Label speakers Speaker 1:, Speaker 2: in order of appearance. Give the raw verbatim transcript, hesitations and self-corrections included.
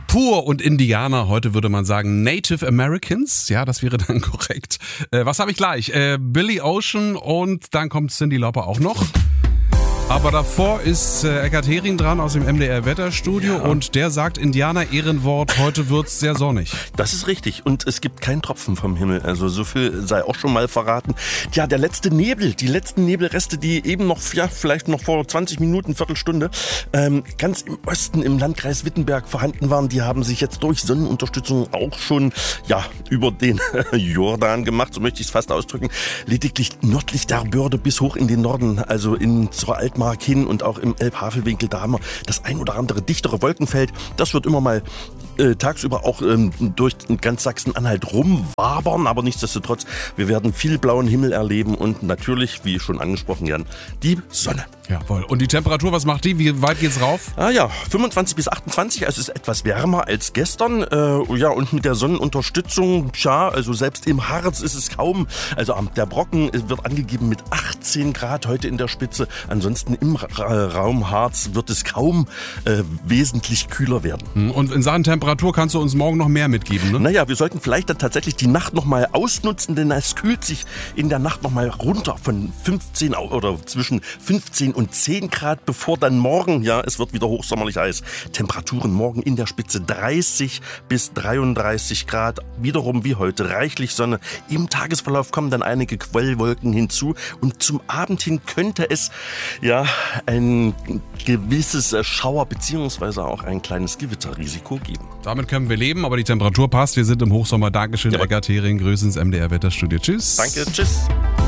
Speaker 1: pur und Indianer. Heute würde man sagen Native Americans. Ja, das wäre dann korrekt. Äh, was habe ich gleich? Äh, Billy Ocean und dann kommt Cyndi Lauper auch noch. Aber davor ist äh, Eckart Hering dran aus dem M D R-Wetterstudio ja. und der sagt Indianer-Ehrenwort, heute wird's sehr sonnig.
Speaker 2: Das ist richtig und es gibt keinen Tropfen vom Himmel, also so viel sei auch schon mal verraten. Ja, der letzte Nebel, die letzten Nebelreste, die eben noch, ja, vielleicht noch vor zwanzig Minuten, Viertelstunde, ähm, ganz im Osten im Landkreis Wittenberg vorhanden waren, die haben sich jetzt durch Sonnenunterstützung auch schon, ja, über den Jordan gemacht, so möchte ich es fast ausdrücken. Lediglich nördlich der Börde bis hoch in den Norden, also in zur Altmark hin und auch im Elbhavelwinkel, da haben wir das ein oder andere dichtere Wolkenfeld. Das wird immer mal äh, tagsüber auch ähm, durch ganz Sachsen-Anhalt rumwabern, aber nichtsdestotrotz, wir werden viel blauen Himmel erleben und natürlich, wie schon angesprochen, Jan, die Sonne.
Speaker 1: Jawohl. Und die Temperatur, was macht die? Wie weit geht's rauf?
Speaker 2: Ah ja, fünfundzwanzig bis achtundzwanzig, also es ist etwas wärmer als gestern. Äh, ja, und mit der Sonnenunterstützung, tja, also selbst im Harz ist es kaum. Also der Brocken wird angegeben mit achtzehn Grad heute in der Spitze. Ansonsten im Ra- Raum Harz wird es kaum äh, wesentlich kühler werden.
Speaker 1: Und in Sachen Temperatur kannst du uns morgen noch mehr mitgeben, ne?
Speaker 2: Naja, wir sollten vielleicht dann tatsächlich die Nacht nochmal ausnutzen, denn es kühlt sich in der Nacht nochmal runter von fünfzehn oder zwischen fünfzehn und zehn Grad, bevor dann morgen, ja, es wird wieder hochsommerlich heiß. Temperaturen morgen in der Spitze dreißig bis dreiunddreißig Grad. Wiederum wie heute reichlich Sonne. Im Tagesverlauf kommen dann einige Quellwolken hinzu und zum Abend hin könnte es ja ein gewisses Schauer- bzw. auch ein kleines Gewitterrisiko geben.
Speaker 1: Damit können wir leben, aber die Temperatur passt. Wir sind im Hochsommer. Dankeschön,
Speaker 2: Ja.
Speaker 1: Eckart Hering. Grüße ins M D R-Wetterstudio. Tschüss.
Speaker 2: Danke, tschüss.